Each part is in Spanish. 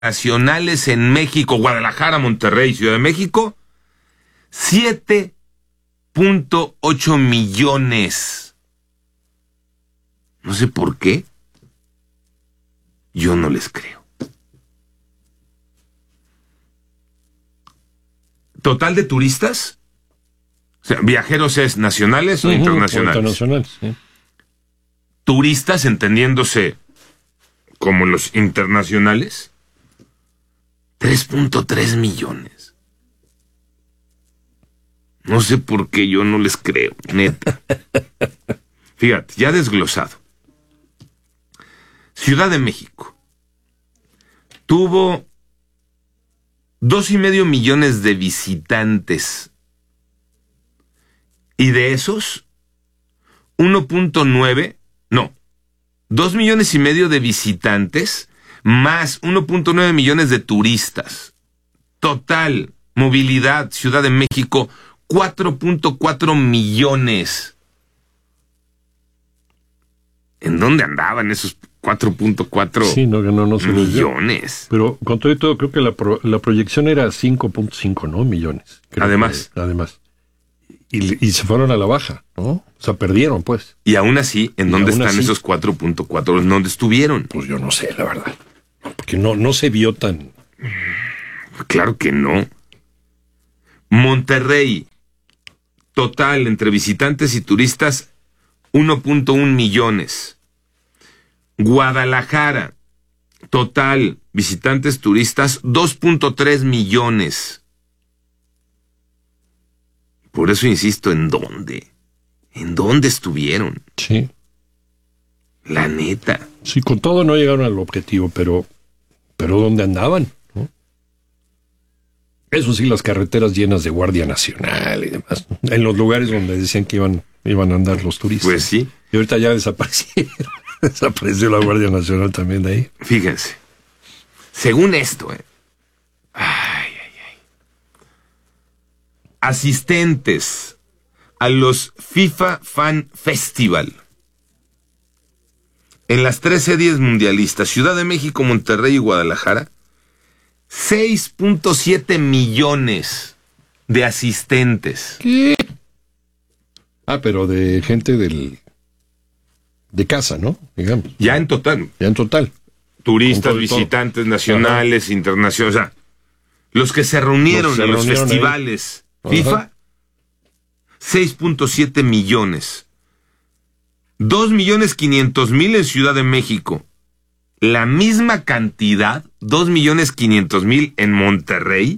internacionales en México, Guadalajara, Monterrey, Ciudad de México, 7.8 millones. No sé por qué. Yo no les creo. Total de turistas, o sea, viajeros es nacionales o internacionales. Internacionales, sí. Turistas, entendiéndose como los internacionales, 3.3 millones. No sé por qué yo no les creo, neta. Fíjate, ya desglosado. Ciudad de México tuvo 2.5 millones de visitantes. Y de esos, 2.5 millones de visitantes, más 1.9 millones de turistas. Total, movilidad, Ciudad de México, 4.4 millones. ¿En dónde andaban esos 4.4 sí, no millones? Pero con todo y todo, creo que la proyección era 5.5, ¿no? Millones. Además. Y se fueron a la baja, ¿no? O sea, perdieron, pues. Y aún así, ¿en dónde están esos 4.4? ¿En dónde estuvieron? Pues yo no sé, la verdad. Porque no se vio tan... Claro que no. Monterrey, total, entre visitantes y turistas, 1.1 millones. Guadalajara, total, visitantes, turistas, 2.3 millones. Por eso insisto, ¿en dónde? ¿En dónde estuvieron? Sí. La neta. Sí, con todo no llegaron al objetivo, pero ¿dónde andaban? ¿No? Eso sí, las carreteras llenas de Guardia Nacional y demás, ¿no? En los lugares donde decían que iban a andar los turistas. Pues sí. Y ahorita ya desaparecieron. Desapareció la Guardia Nacional también de ahí. Fíjense. Según esto, asistentes a los FIFA Fan Festival en las 3 series mundialistas, Ciudad de México, Monterrey y Guadalajara, 6.7 millones de asistentes. ¿Qué? Pero de gente de casa, ¿no? Digamos. Ya en total. Turistas, visitantes nacionales, internacionales, o sea, los que se reunieron en los festivales FIFA, 6.7 millones. 2.500.000 en Ciudad de México. La misma cantidad, 2.500.000 en Monterrey.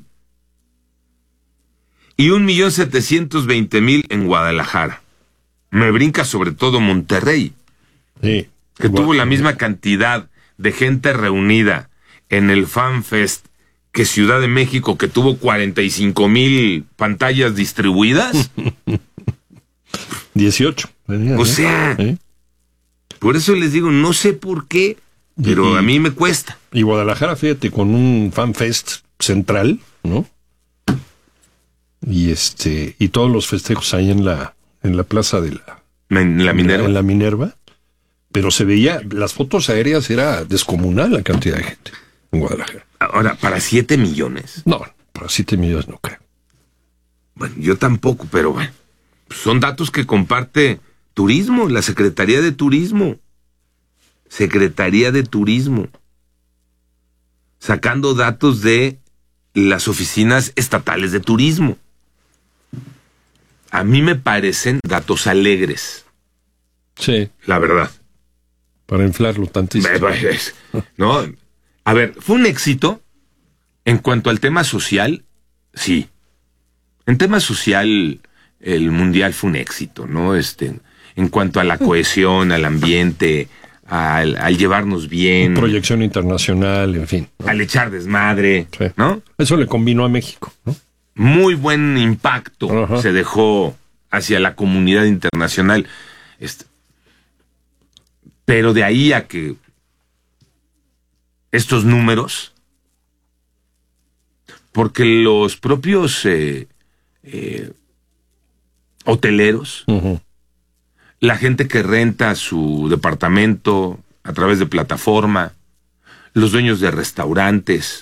Y 1.720.000 en Guadalajara. Me brinca sobre todo Monterrey. Sí. Que tuvo la misma cantidad de gente reunida en el FanFest que Ciudad de México, que tuvo 45,000 pantallas distribuidas. 18. O sea, por eso les digo, no sé por qué, pero a mí me cuesta. Y Guadalajara, fíjate, con un FanFest central, ¿no? Y todos los festejos ahí en la plaza de la Minerva. En la Minerva. Pero se veía, las fotos aéreas, era descomunal la cantidad de gente en Guadalajara. Ahora, ¿para 7 millones? No, para 7 millones no creo. Bueno, yo tampoco, pero bueno, son datos que comparte Turismo, la Secretaría de Turismo. Secretaría de Turismo. Sacando datos de las oficinas estatales de turismo. A mí me parecen datos alegres. Sí. La verdad. Para inflarlo tantísimo. No, a ver, fue un éxito en cuanto al tema social, sí. En tema social, el mundial fue un éxito, ¿no? En cuanto a la cohesión, al ambiente, al llevarnos bien. Proyección internacional, en fin, ¿no? Al echar desmadre, sí. ¿No? Eso le convino a México, ¿no? Muy buen impacto se dejó hacia la comunidad internacional. Pero de ahí a que estos números, porque los propios hoteleros, la gente que renta su departamento a través de plataforma, los dueños de restaurantes,